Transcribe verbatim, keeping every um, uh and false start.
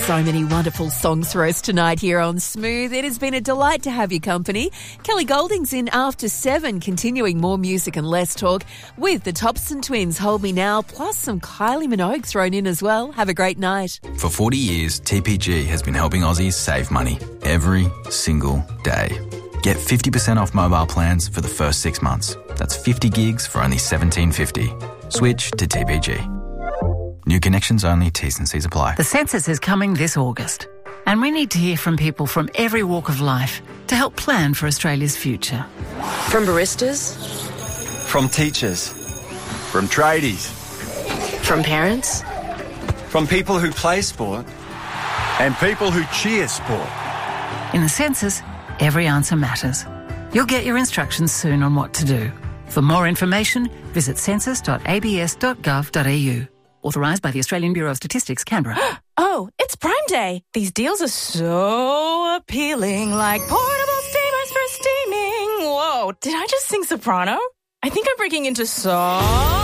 So many wonderful songs for us tonight here on Smooth. It has been a delight to have your company. Kelly Golding's in After Seven, continuing more music and less talk with the Thompson Twins, Hold Me Now, plus some Kylie Minogue thrown in as well. Have a great night. For forty years, T P G has been helping Aussies save money every single day. Get fifty percent off mobile plans for the first six months. That's fifty gigs for only seventeen fifty. Switch to T P G. New connections only, T's and C's apply. The census is coming this August, and we need to hear from people from every walk of life to help plan for Australia's future. From baristas, From teachers. From tradies. from parents, From people who play sport. And people who cheer sport. In the census, every answer matters. You'll get your instructions soon on what to do. For more information, visit census dot a b s dot gov dot a u. Authorised by the Australian Bureau of Statistics, Canberra. Oh, it's Prime Day. These deals are so appealing, like portable steamers for steaming. Whoa, did I just sing soprano? I think I'm breaking into song.